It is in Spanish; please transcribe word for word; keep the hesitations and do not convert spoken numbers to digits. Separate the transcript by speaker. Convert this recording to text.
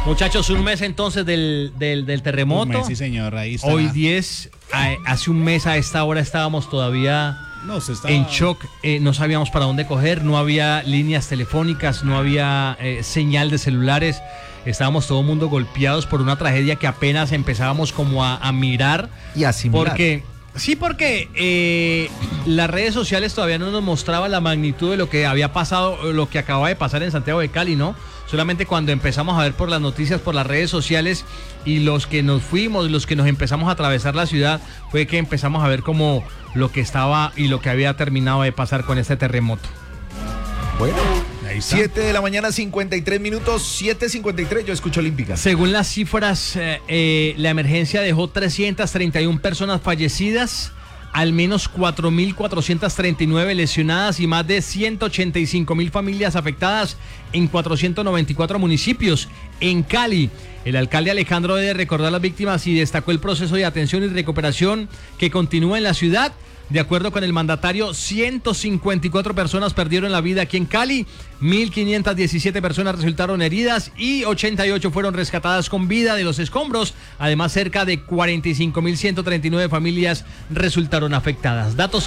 Speaker 1: Muchachos, un mes entonces del, del, del terremoto.
Speaker 2: Un mes, sí, señor. Ahí está.
Speaker 1: Hoy diez, hace un mes a esta hora estábamos todavía
Speaker 2: no, se estaba...
Speaker 1: en shock. Eh, no sabíamos para dónde coger, no había líneas telefónicas, no había eh, señal de celulares. Estábamos todo el mundo golpeados por una tragedia que apenas empezábamos como a, a mirar.
Speaker 3: Y asimilar.
Speaker 1: Porque, sí, porque eh, las redes sociales todavía no nos mostraban la magnitud de lo que había pasado, lo que acababa de pasar en Santiago de Cali, ¿no? Solamente cuando empezamos a ver por las noticias, por las redes sociales, y los que nos fuimos, los que nos empezamos a atravesar la ciudad, fue que empezamos a ver como lo que estaba y lo que había terminado de pasar con este terremoto.
Speaker 3: Bueno, siete de la mañana, cincuenta y tres minutos, siete cincuenta y tres, yo escucho Olímpica.
Speaker 1: Según las cifras, eh, eh, la emergencia dejó trescientas treinta y una personas fallecidas, al menos cuatro mil cuatrocientas treinta y nueve lesionadas y más de ciento ochenta y cinco mil familias afectadas en cuatrocientos noventa y cuatro municipios. En Cali, el alcalde Alejandro debe recordar a las víctimas y destacó el proceso de atención y recuperación que continúa en la ciudad. De acuerdo con el mandatario, ciento cincuenta y cuatro personas perdieron la vida aquí en Cali, mil quinientas diecisiete personas resultaron heridas y ochenta y ocho fueron rescatadas con vida de los escombros. Además, cerca de cuarenta y cinco mil ciento treinta y nueve familias resultaron afectadas. Datos